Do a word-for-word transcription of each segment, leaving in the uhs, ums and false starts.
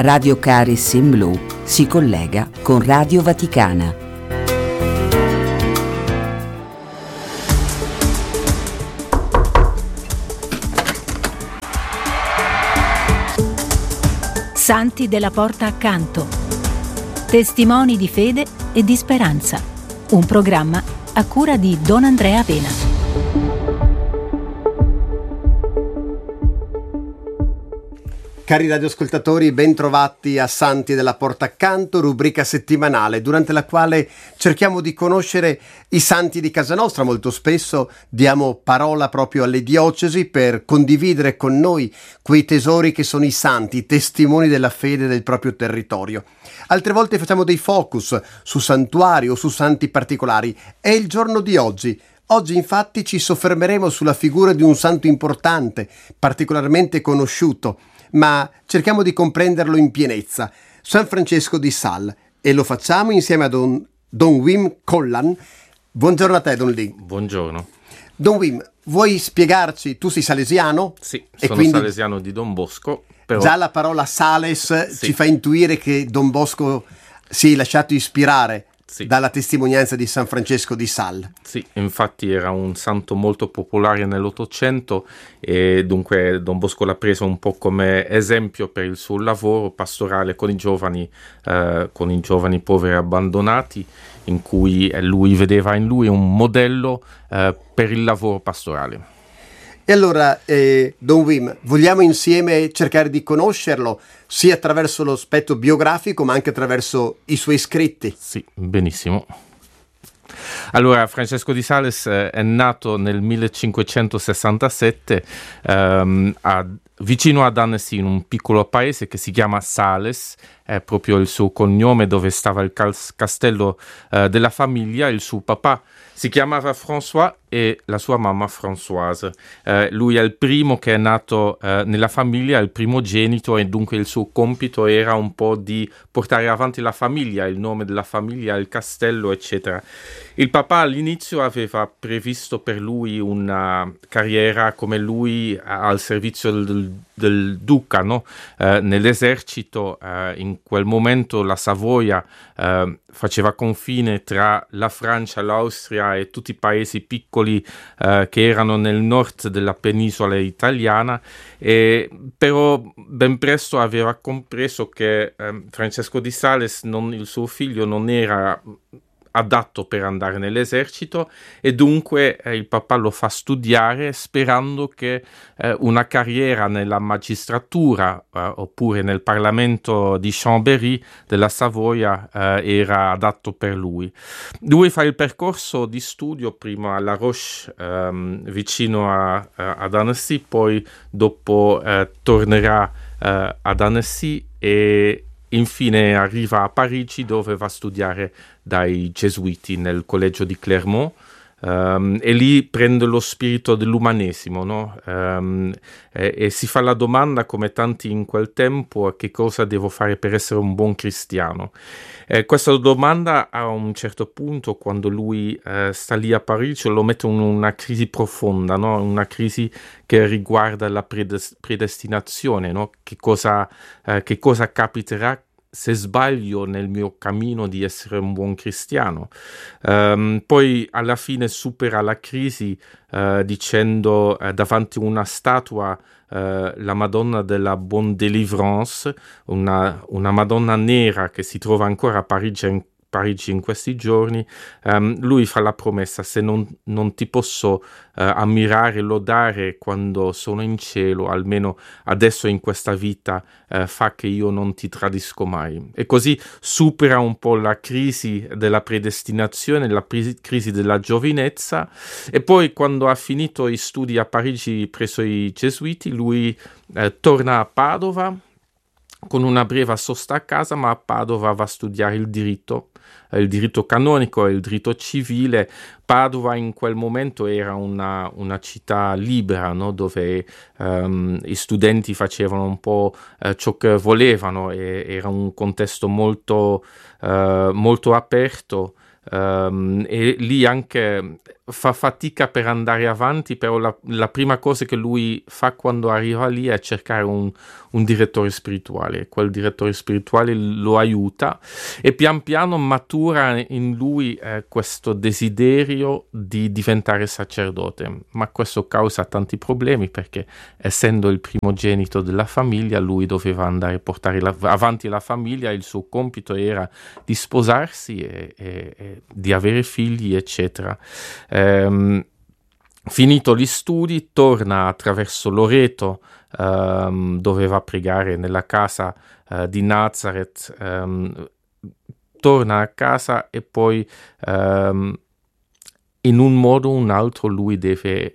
Radio Caris in Blu si collega con Radio Vaticana. Santi della porta accanto. Testimoni di fede e di speranza. Un programma a cura di Don Andrea Vena. Cari radioascoltatori, ben trovati a Santi della Porta Accanto, rubrica settimanale durante la quale cerchiamo di conoscere i santi di casa nostra. Molto spesso diamo parola proprio alle diocesi per condividere con noi quei tesori che sono i santi, i testimoni della fede del proprio territorio. Altre volte facciamo dei focus su santuari o su santi particolari. È il giorno di oggi. Oggi infatti ci soffermeremo sulla figura di un santo importante, particolarmente conosciuto, ma cerchiamo di comprenderlo in pienezza, San Francesco di Sales, e lo facciamo insieme a Don, Don Wim Collan. Buongiorno a te, Don Lee. Buongiorno. Don Wim, vuoi spiegarci, tu sei salesiano? Sì, e sono quindi salesiano di Don Bosco. Però... Già la parola Sales sì. ci fa intuire che Don Bosco si è lasciato ispirare sì. dalla testimonianza di San Francesco di Sales. Sì, infatti era un santo molto popolare nell'Ottocento e dunque Don Bosco l'ha preso un po' come esempio per il suo lavoro pastorale con i giovani, eh, con i giovani poveri abbandonati, in cui lui vedeva in lui un modello eh, per il lavoro pastorale. E allora, eh, Don Wim, vogliamo insieme cercare di conoscerlo sia attraverso l'aspetto biografico ma anche attraverso i suoi scritti? Sì, benissimo. Allora, Francesco di Sales eh, è nato nel millecinquecentosessantasette ehm, a, vicino ad Annecy, in un piccolo paese che si chiama Sales, è proprio il suo cognome, dove stava il cas- castello eh, della famiglia. Il suo papà si chiamava François e la sua mamma Françoise. Eh, lui è il primo che è nato eh, nella famiglia, il primogenito, e dunque il suo compito era un po' di portare avanti la famiglia, il nome della famiglia, il castello, eccetera. Il papà all'inizio aveva previsto per lui una carriera come lui al servizio del, del duca, no? Eh, nell'esercito. Eh, in quel momento la Savoia eh, faceva confine tra la Francia, l'Austria e tutti i paesi piccoli eh, che erano nel nord della penisola italiana, e però ben presto aveva compreso che eh, Francesco di Sales, non, il suo figlio, non era adatto per andare nell'esercito, e dunque eh, il papà lo fa studiare sperando che eh, una carriera nella magistratura eh, oppure nel Parlamento di Chambéry della Savoia eh, era adatto per lui. Lui fa il percorso di studio prima alla Roche ehm, vicino a, a, ad Annecy, poi dopo eh, tornerà eh, ad Annecy e infine arriva a Parigi, dove va a studiare dai gesuiti nel collegio di Clermont, um, e lì prende lo spirito dell'umanesimo, no? Um, e, e si fa la domanda, come tanti in quel tempo, che cosa devo fare per essere un buon cristiano. Eh, questa domanda a un certo punto, quando lui eh, sta lì a Parigi, lo mette in una crisi profonda, no? Una crisi che riguarda la predes- predestinazione, no? Che cosa, eh, che cosa capiterà se sbaglio nel mio cammino di essere un buon cristiano. Um, poi alla fine supera la crisi uh, dicendo uh, davanti a una statua uh, la Madonna della Bonne Délivrance, una, una Madonna nera che si trova ancora a Parigi in Parigi in questi giorni. Um, lui fa la promessa: se non, non ti posso uh, ammirare e lodare quando sono in cielo, almeno adesso in questa vita uh, fa che io non ti tradisco mai. E così supera un po' la crisi della predestinazione, la pri- crisi della giovinezza, e poi, quando ha finito i studi a Parigi presso i gesuiti, lui uh, torna a Padova con una breve sosta a casa, ma a Padova va a studiare il diritto, il diritto canonico e il diritto civile. Padova in quel momento era una, una città libera, no? Dove um, i studenti facevano un po' uh, ciò che volevano, e era un contesto molto, uh, molto aperto. um, e lì anche fa fatica per andare avanti, però la, la prima cosa che lui fa quando arriva lì è cercare un, un direttore spirituale. Quel direttore spirituale lo aiuta e pian piano matura in lui eh, questo desiderio di diventare sacerdote, ma questo causa tanti problemi perché essendo il primogenito della famiglia lui doveva andare a portare la, avanti la famiglia, il suo compito era di sposarsi e, e, e di avere figli eccetera. Um, finito gli studi torna attraverso Loreto, um, doveva pregare nella casa uh, di Nazareth, um, torna a casa e poi um, in un modo o un altro lui deve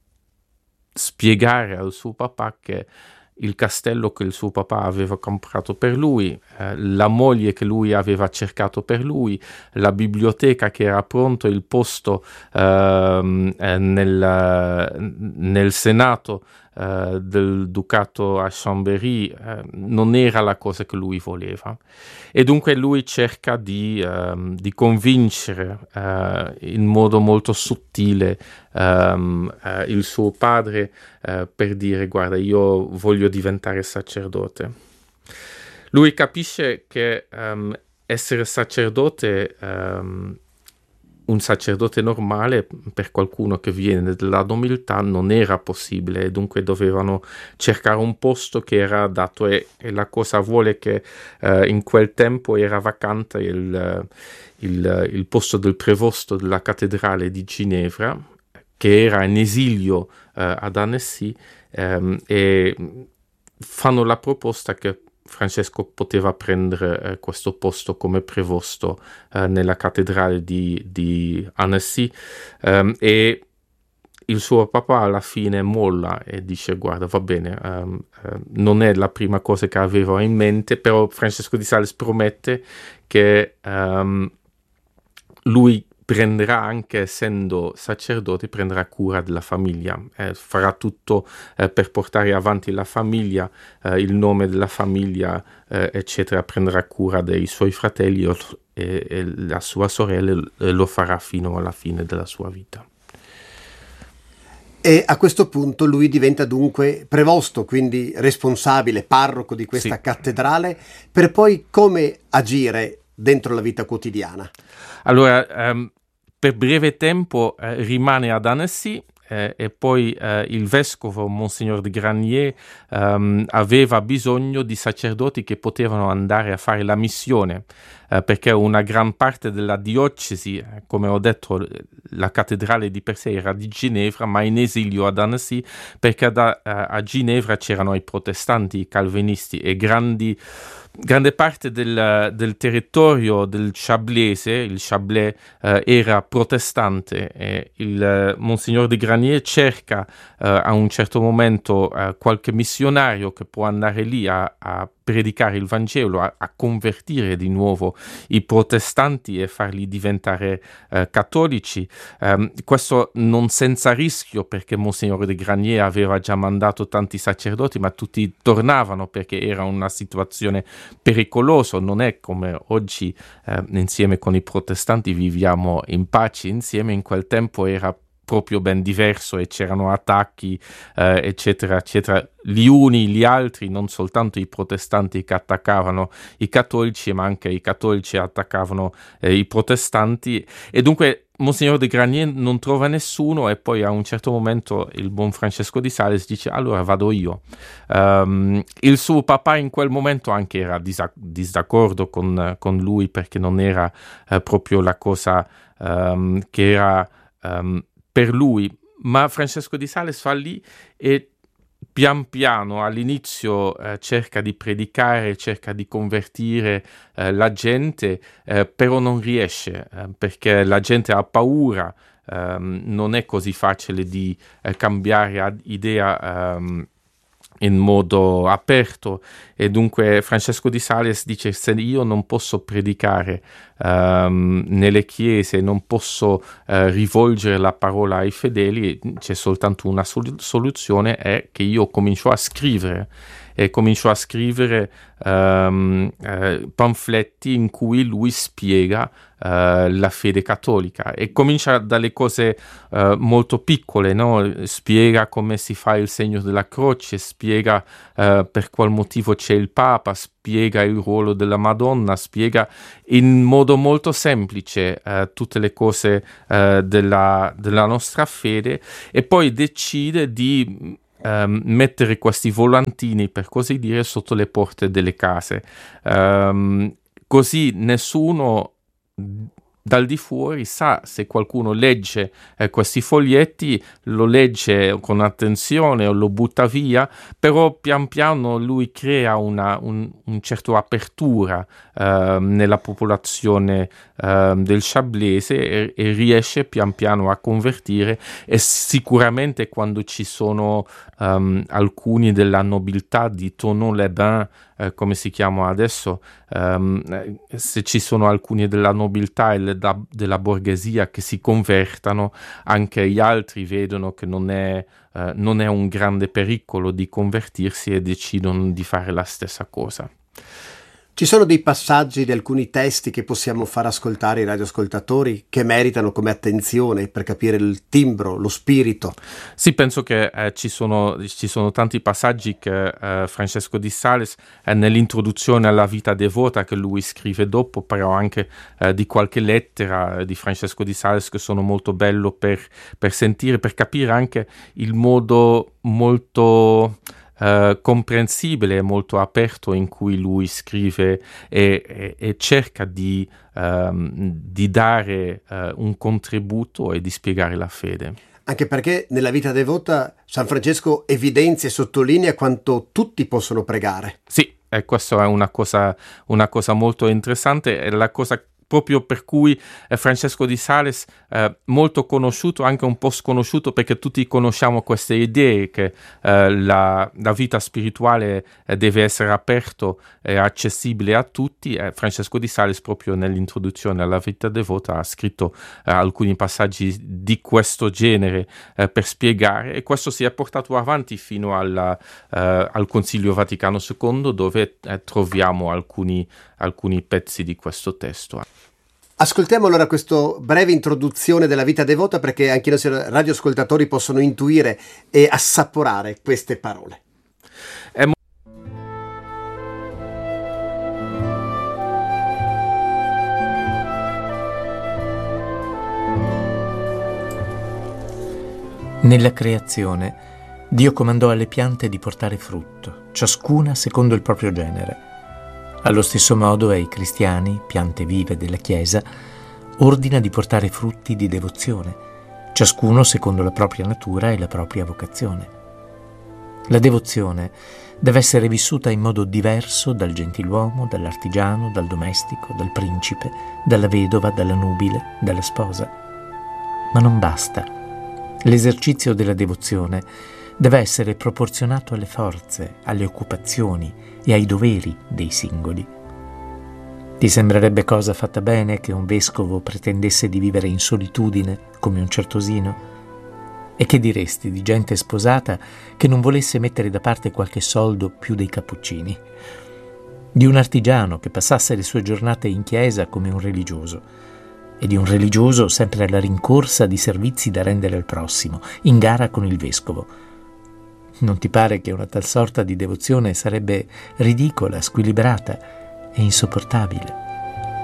spiegare al suo papà che il castello che il suo papà aveva comprato per lui, eh, la moglie che lui aveva cercato per lui, la biblioteca che era pronto, il posto ehm, eh, nel, nel Senato eh, del Ducato a Chambéry, eh, non era la cosa che lui voleva. E dunque lui cerca di, ehm, di convincere eh, in modo molto sottile Um, uh, il suo padre uh, per dire guarda io voglio diventare sacerdote. Lui capisce che um, essere sacerdote, um, un sacerdote normale per qualcuno che viene dalla nobiltà non era possibile e dunque dovevano cercare un posto che era adatto e, e la cosa vuole che uh, in quel tempo era vacante il, uh, il, il posto del prevosto della cattedrale di Ginevra, che era in esilio eh, ad Annecy, ehm, e fanno la proposta che Francesco poteva prendere eh, questo posto come prevosto eh, nella cattedrale di, di Annecy, ehm, e il suo papà alla fine molla e dice guarda va bene, um, uh, non è la prima cosa che avevo in mente, però Francesco di Sales promette che um, lui prenderà, anche essendo sacerdote, prenderà cura della famiglia, eh, farà tutto eh, per portare avanti la famiglia, eh, il nome della famiglia, eh, eccetera, prenderà cura dei suoi fratelli e, e la sua sorella e lo farà fino alla fine della sua vita. E a questo punto lui diventa dunque prevosto, quindi responsabile, parroco di questa sì. cattedrale, per poi come agire dentro la vita quotidiana? Allora, um, per breve tempo eh, rimane ad Annecy eh, e poi eh, il vescovo Monsignor de Granier um, aveva bisogno di sacerdoti che potevano andare a fare la missione, eh, perché una gran parte della diocesi, eh, come ho detto, la cattedrale di per sé era di Ginevra, ma in esilio ad Annecy, perché da, uh, a Ginevra c'erano i protestanti, i calvinisti e grandi Grande parte del, del territorio del Chablese, il Chablais, eh, era protestante e il eh, Monsignor de Granier cerca eh, a un certo momento eh, qualche missionario che può andare lì a, a predicare il Vangelo, a, a convertire di nuovo i protestanti e farli diventare eh, cattolici. Um, questo non senza rischio, perché Monsignor de Granier aveva già mandato tanti sacerdoti, ma tutti tornavano perché era una situazione pericolosa. Non è come oggi eh, insieme con i protestanti viviamo in pace insieme. In quel tempo era proprio ben diverso e c'erano attacchi eh, eccetera eccetera, gli uni gli altri, non soltanto i protestanti che attaccavano i cattolici, ma anche i cattolici attaccavano eh, i protestanti, e dunque Monsignor de Granier non trova nessuno e poi a un certo momento il buon Francesco di Sales dice allora vado io. Um, il suo papà in quel momento anche era dis- disd'accordo con, con lui, perché non era eh, proprio la cosa um, che era um, per lui, ma Francesco di Sales fa lì e pian piano all'inizio eh, cerca di predicare, cerca di convertire eh, la gente, eh, però non riesce eh, perché la gente ha paura, ehm, non è così facile di eh, cambiare idea ehm, in modo aperto, e dunque Francesco di Sales dice: se io non posso predicare um, nelle chiese non posso uh, rivolgere la parola ai fedeli, c'è soltanto una sol- soluzione, è che io comincio a scrivere. E cominciò a scrivere um, uh, pamfletti in cui lui spiega uh, la fede cattolica, e comincia dalle cose uh, molto piccole, no? Spiega come si fa il segno della croce, spiega uh, per qual motivo c'è il Papa, spiega il ruolo della Madonna, spiega in modo molto semplice uh, tutte le cose uh, della, della nostra fede, e poi decide di Um, mettere questi volantini, per così dire, sotto le porte delle case, um, così nessuno dal di fuori sa. Se qualcuno legge eh, questi foglietti, lo legge con attenzione o lo butta via, però pian piano lui crea una un, un certo apertura eh, nella popolazione eh, del sciablese, e, e riesce pian piano a convertire. E sicuramente quando ci sono um, alcuni della nobiltà di Thonon-les-Bains, eh, come si chiama adesso, um, se ci sono alcuni della nobiltà e da, della borghesia che si convertano, anche gli altri vedono che non è, uh, non è un grande pericolo di convertirsi e decidono di fare la stessa cosa. Ci sono dei passaggi di alcuni testi che possiamo far ascoltare ai radioascoltatori che meritano come attenzione per capire il timbro, lo spirito? Sì, penso che eh, ci, sono, ci sono tanti passaggi che eh, Francesco di Sales eh, nell'introduzione alla vita devota che lui scrive dopo, però anche eh, di qualche lettera di Francesco di Sales che sono molto bello per, per sentire, per capire anche il modo molto Uh, comprensibile e molto aperto in cui lui scrive e, e, e cerca di, um, di dare uh, un contributo e di spiegare la fede. Anche perché nella vita devota San Francesco evidenzia e sottolinea quanto tutti possono pregare. Sì, e questa è una cosa, una cosa molto interessante, è la cosa proprio per cui eh, Francesco di Sales, eh, molto conosciuto, anche un po' sconosciuto, perché tutti conosciamo queste idee che eh, la, la vita spirituale eh, deve essere aperto e accessibile a tutti. Eh, Francesco di Sales proprio nell'introduzione alla vita devota ha scritto eh, alcuni passaggi di questo genere eh, per spiegare, e questo si è portato avanti fino alla, eh, al Concilio Vaticano secondo, dove eh, troviamo alcuni, alcuni pezzi di questo testo. Ascoltiamo allora questa breve introduzione della vita devota, perché anche i nostri radioascoltatori possono intuire e assaporare queste parole. È mo- Nella creazione, Dio comandò alle piante di portare frutto, ciascuna secondo il proprio genere. Allo stesso modo ai cristiani, piante vive della Chiesa, ordina di portare frutti di devozione, ciascuno secondo la propria natura e la propria vocazione. La devozione deve essere vissuta in modo diverso dal gentiluomo, dall'artigiano, dal domestico, dal principe, dalla vedova, dalla nubile, dalla sposa. Ma non basta. L'esercizio della devozione deve essere proporzionato alle forze, alle occupazioni e ai doveri dei singoli. Ti sembrerebbe cosa fatta bene che un vescovo pretendesse di vivere in solitudine come un certosino? E che diresti di gente sposata che non volesse mettere da parte qualche soldo più dei cappuccini? Di un artigiano che passasse le sue giornate in chiesa come un religioso? E di un religioso sempre alla rincorsa di servizi da rendere al prossimo, in gara con il vescovo? Non ti pare che una tal sorta di devozione sarebbe ridicola, squilibrata e insopportabile?